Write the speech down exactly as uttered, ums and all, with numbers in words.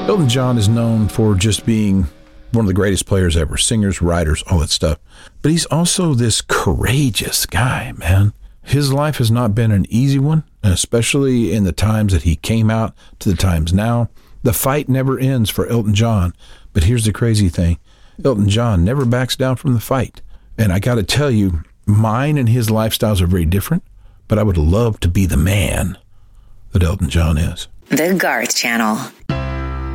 Elton John is known for just being one of the greatest players ever, singers, writers, all that stuff. But he's also this courageous guy, man. His life has not been an easy one, and especially in the times that he came out to the times now. The fight never ends for Elton John. But here's the crazy thing. Elton John never backs down from the fight. And I got to tell you, mine and his lifestyles are very different, but I would love to be the man that Elton John is. The Garth Channel.